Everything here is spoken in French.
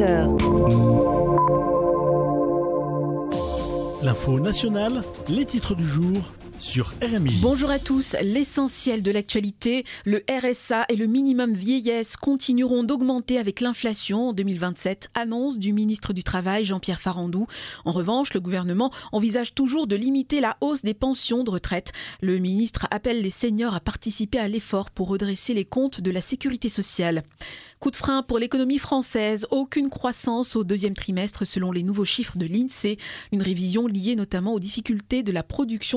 8h. L'info nationale, les titres du jour sur RMI. Bonjour à tous, l'essentiel de l'actualité, le RSA et le minimum vieillesse continueront d'augmenter avec l'inflation en 2027, annonce du ministre du Travail Jean-Pierre Farandou. En revanche, le gouvernement envisage toujours de limiter la hausse des pensions de retraite. Le ministre appelle les seniors à participer à l'effort pour redresser les comptes de la sécurité sociale. Coup de frein pour l'économie française, aucune croissance au deuxième trimestre selon les nouveaux chiffres de l'INSEE, une révision liée notamment aux difficultés de la production